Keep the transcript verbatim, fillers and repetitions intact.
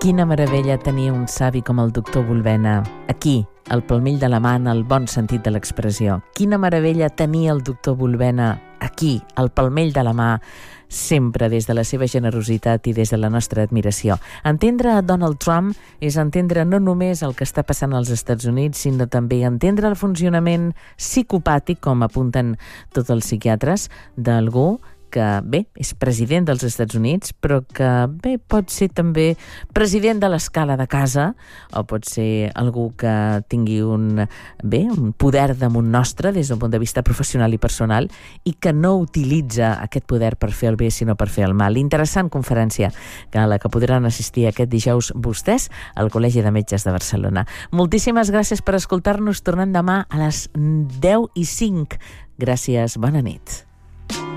Quina meravella tenir un savi com el doctor Bulbena aquí, al palmell de la mà, en el bon sentit de l'expressió. Quina meravella tenir el doctor Bulbena aquí, al palmell de la mà, sempre des de la seva generositat i des de la nostra admiració. Entendre Donald Trump és entendre no només el que està passant als Estats Units, sinó també entendre el funcionament psicopàtic, com apunten tots els psiquiatres, d'algú que, bé, és president dels Estats Units, però que, bé, pot ser també president de l'escala de casa, o pot ser algú que tingui un, bé, un poder damunt nostre des d'un punt de vista professional i personal, i que no utilitza aquest poder per fer el bé, sinó per fer el mal. Interessant conferència a la que podran assistir aquest dijous vostès al Col·legi de Metges de Barcelona. Moltíssimes gràcies per escoltar-nos. Tornem demà a les deu i cinc. Gràcies, bona nit.